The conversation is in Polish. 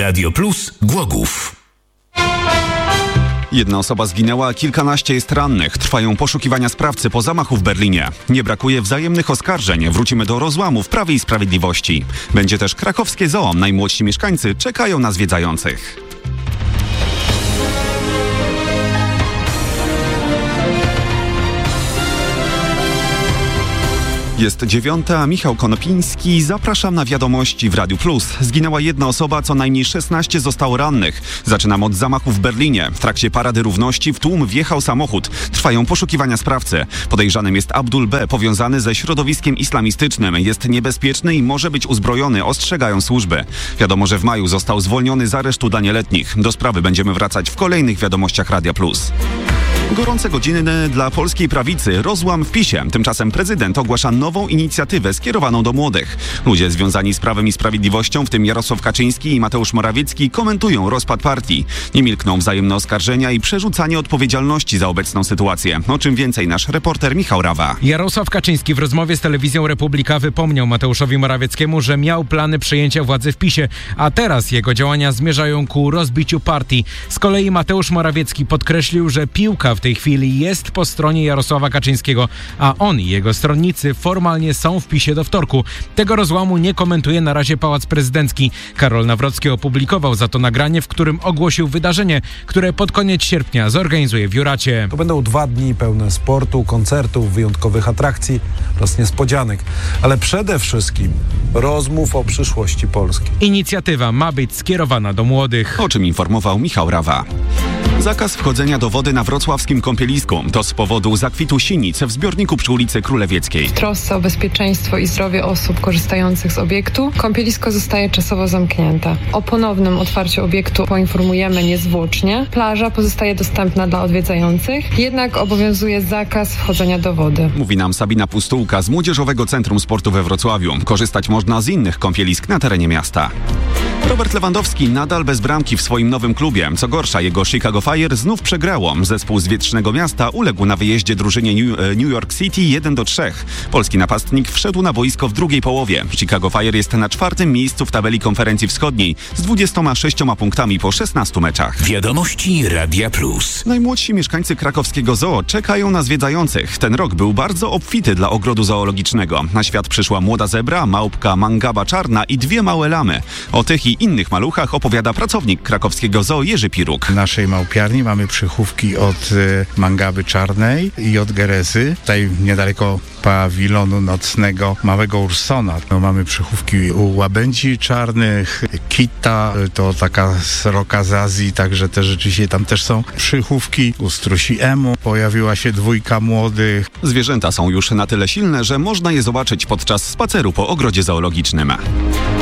Radio Plus Głogów. Jedna osoba zginęła, a kilkanaście jest rannych. Trwają poszukiwania sprawcy po zamachu w Berlinie. Nie brakuje wzajemnych oskarżeń. Wrócimy do rozłamu w Prawie i Sprawiedliwości. Będzie też krakowskie zoo. Najmłodsi mieszkańcy czekają na zwiedzających. Jest 9:00, Michał Konopiński. Zapraszam na wiadomości w Radiu Plus. Zginęła jedna osoba, co najmniej 16 zostało rannych. Zaczynam od zamachu w Berlinie. W trakcie Parady Równości w tłum wjechał samochód. Trwają poszukiwania sprawcy. Podejrzanym jest Abdul B., powiązany ze środowiskiem islamistycznym. Jest niebezpieczny i może być uzbrojony, ostrzegają służby. Wiadomo, że w maju został zwolniony z aresztu dla nieletnich. Do sprawy będziemy wracać w kolejnych wiadomościach Radia Plus. Gorące godziny dla polskiej prawicy. Rozłam w PiS-ie. Tymczasem prezydent ogłasza nową inicjatywę skierowaną do młodych. Ludzie związani z Prawem i Sprawiedliwością, w tym Jarosław Kaczyński i Mateusz Morawiecki, komentują rozpad partii. Nie milkną wzajemne oskarżenia i przerzucanie odpowiedzialności za obecną sytuację. O czym więcej nasz reporter Michał Rawa. Jarosław Kaczyński w rozmowie z telewizją Republika wypomniał Mateuszowi Morawieckiemu, że miał plany przejęcia władzy w PiS-ie, a teraz jego działania zmierzają ku rozbiciu partii. Z kolei Mateusz Morawiecki podkreślił, że piłka w tej chwili jest po stronie Jarosława Kaczyńskiego, a on i jego stronnicy formalnie są w PiS-ie do wtorku. Tego rozłamu nie komentuje na razie Pałac Prezydencki. Karol Nawrocki opublikował za to nagranie, w którym ogłosił wydarzenie, które pod koniec sierpnia zorganizuje w Juracie. To będą 2 dni pełne sportu, koncertów, wyjątkowych atrakcji oraz niespodzianek, ale przede wszystkim rozmów o przyszłości Polski. Inicjatywa ma być skierowana do młodych. O czym informował Michał Rawa. Zakaz wchodzenia do wody na wrocławskim kąpielisku. To z powodu zakwitu sinic w zbiorniku przy ulicy Królewieckiej. W trosce o bezpieczeństwo i zdrowie osób korzystających z obiektu kąpielisko zostaje czasowo zamknięte. O ponownym otwarciu obiektu poinformujemy niezwłocznie. Plaża pozostaje dostępna dla odwiedzających, jednak obowiązuje zakaz wchodzenia do wody. Mówi nam Sabina Pustułka z Młodzieżowego Centrum Sportu we Wrocławiu. Korzystać można z innych kąpielisk na terenie miasta. Robert Lewandowski nadal bez bramki w swoim nowym klubie. Co gorsza, jego Chicago Fire znów przegrało. Zespół z wietrznego miasta uległ na wyjeździe drużynie New York City 1-3. Polski napastnik wszedł na boisko w drugiej połowie. Chicago Fire jest na 4. miejscu w tabeli konferencji wschodniej z 26 punktami po 16 meczach. Wiadomości Radia Plus. Najmłodsi mieszkańcy krakowskiego zoo czekają na zwiedzających. Ten rok był bardzo obfity dla ogrodu zoologicznego. Na świat przyszła młoda zebra, małpka mangaba czarna i 2 małe lamy. O tych i innych maluchach opowiada pracownik krakowskiego zoo Jerzy Piruk. W naszej małpiarni mamy przychówki od mangaby czarnej i od gerezy. Tutaj niedaleko pawilonu nocnego małego ursona. Mamy przychówki u łabędzi czarnych, kita, to taka sroka z Azji, także te rzeczywiście tam też są przychówki. U strusi emu pojawiła się 2 młodych. Zwierzęta są już na tyle silne, że można je zobaczyć podczas spaceru po ogrodzie zoologicznym.